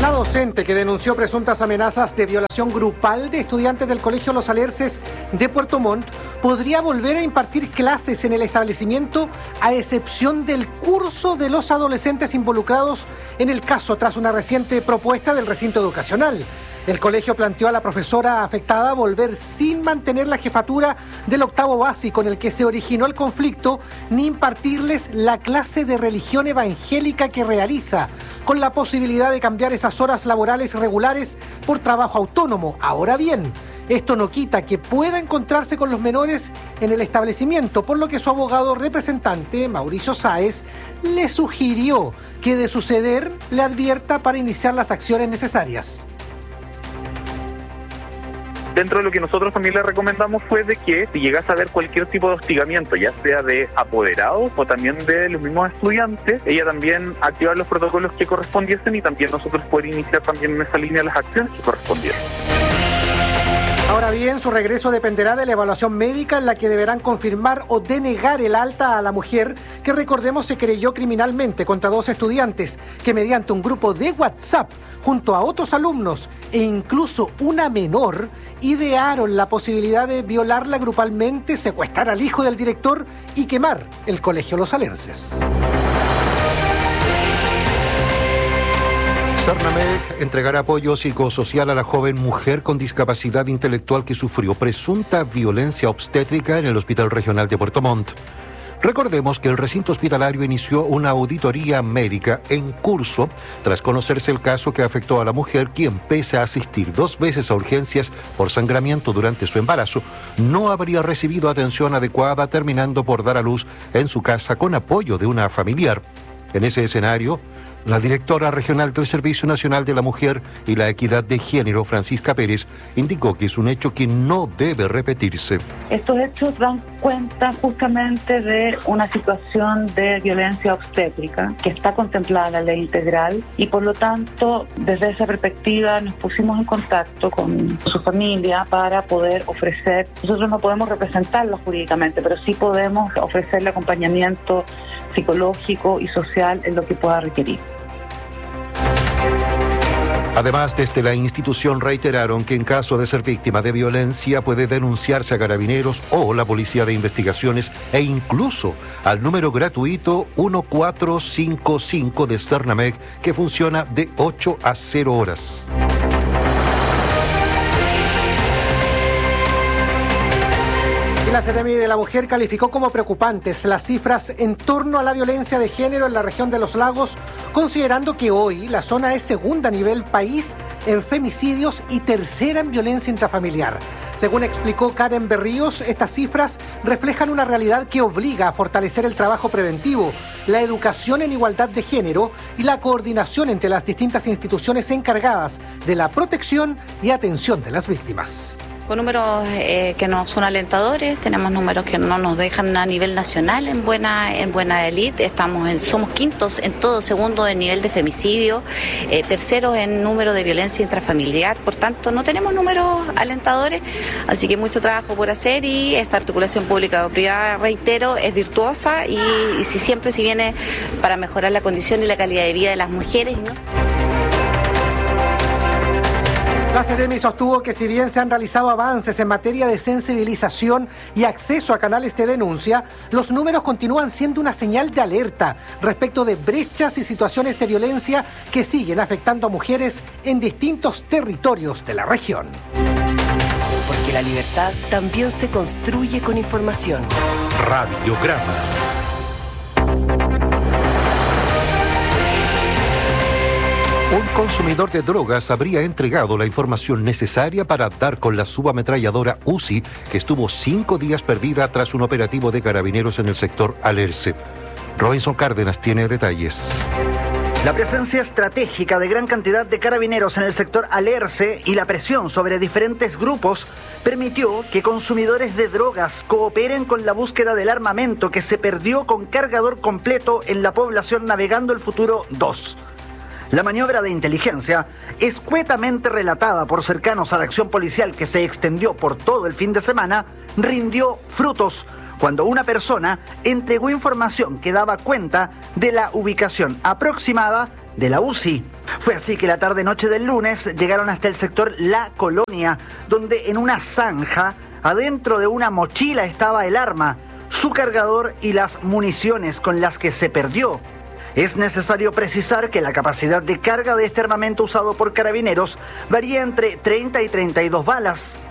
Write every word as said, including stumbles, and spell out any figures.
La docente que denunció presuntas amenazas de violación grupal de estudiantes del Colegio Los Alerces de Puerto Montt podría volver a impartir clases en el establecimiento a excepción del curso de los adolescentes involucrados en el caso tras una reciente propuesta del recinto educacional. El colegio planteó a la profesora afectada volver sin mantener la jefatura del octavo básico en el que se originó el conflicto, ni impartirles la clase de religión evangélica que realiza, con la posibilidad de cambiar esas horas laborales regulares por trabajo autónomo. Ahora bien, esto no quita que pueda encontrarse con los menores en el establecimiento, por lo que su abogado representante, Mauricio Sáez, le sugirió que de suceder le advierta para iniciar las acciones necesarias. Dentro de lo que nosotros también le recomendamos fue de que si llegase a haber cualquier tipo de hostigamiento, ya sea de apoderados o también de los mismos estudiantes, ella también activar los protocolos que correspondiesen y también nosotros poder iniciar también en esa línea las acciones que correspondieran. Ahora bien, su regreso dependerá de la evaluación médica en la que deberán confirmar o denegar el alta a la mujer que, recordemos, se querelló criminalmente contra dos estudiantes que mediante un grupo de WhatsApp junto a otros alumnos e incluso una menor idearon la posibilidad de violarla grupalmente, secuestrar al hijo del director y quemar el Colegio Los Alerces. Cernamec entregará apoyo psicosocial a la joven mujer con discapacidad intelectual que sufrió presunta violencia obstétrica en el Hospital Regional de Puerto Montt. Recordemos que el recinto hospitalario inició una auditoría médica en curso tras conocerse el caso que afectó a la mujer, quien, pese a asistir dos veces a urgencias por sangramiento durante su embarazo, no habría recibido atención adecuada, terminando por dar a luz en su casa con apoyo de una familiar. En ese escenario, la directora regional del Servicio Nacional de la Mujer y la Equidad de Género, Francisca Pérez, indicó que es un hecho que no debe repetirse. Estos hechos dan cuenta justamente de una situación de violencia obstétrica que está contemplada en la ley integral y por lo tanto desde esa perspectiva nos pusimos en contacto con su familia para poder ofrecer, nosotros no podemos representarlo jurídicamente, pero sí podemos ofrecerle acompañamiento psicológico y social en lo que pueda requerir. Además, desde la institución reiteraron que en caso de ser víctima de violencia puede denunciarse a Carabineros o la Policía de Investigaciones e incluso al número gratuito uno cuatro cinco cinco de Cernamec, que funciona de ocho a cero horas. La Seremi de la Mujer calificó como preocupantes las cifras en torno a la violencia de género en la región de los lagos, considerando que hoy la zona es segunda a nivel país en femicidios y tercera en violencia intrafamiliar. Según explicó Karen Berríos, estas cifras reflejan una realidad que obliga a fortalecer el trabajo preventivo, la educación en igualdad de género y la coordinación entre las distintas instituciones encargadas de la protección y atención de las víctimas. Con números eh, que no son alentadores, tenemos números que no nos dejan a nivel nacional en buena en buena élite, estamos en, somos quintos en todo, segundo en nivel de femicidio, eh, terceros en número de violencia intrafamiliar, por tanto no tenemos números alentadores, así que mucho trabajo por hacer y esta articulación pública-privada, reitero, es virtuosa y, y si siempre si viene para mejorar la condición y la calidad de vida de las mujeres, ¿no? La Seremi sostuvo que si bien se han realizado avances en materia de sensibilización y acceso a canales de denuncia, los números continúan siendo una señal de alerta respecto de brechas y situaciones de violencia que siguen afectando a mujeres en distintos territorios de la región. Porque la libertad también se construye con información. Radiograma. Un consumidor de drogas habría entregado la información necesaria para dar con la subametralladora Uzi, que estuvo cinco días perdida tras un operativo de Carabineros en el sector Alerce. Robinson Cárdenas tiene detalles. La presencia estratégica de gran cantidad de carabineros en el sector Alerce y la presión sobre diferentes grupos permitió que consumidores de drogas cooperen con la búsqueda del armamento que se perdió con cargador completo en la población Navegando el Futuro dos. La maniobra de inteligencia, escuetamente relatada por cercanos a la acción policial que se extendió por todo el fin de semana, rindió frutos cuando una persona entregó información que daba cuenta de la ubicación aproximada de la Uzi. Fue así que la tarde-noche del lunes llegaron hasta el sector La Colonia, donde en una zanja, adentro de una mochila estaba el arma, su cargador y las municiones con las que se perdió. Es necesario precisar que la capacidad de carga de este armamento usado por Carabineros varía entre treinta y treinta y dos balas.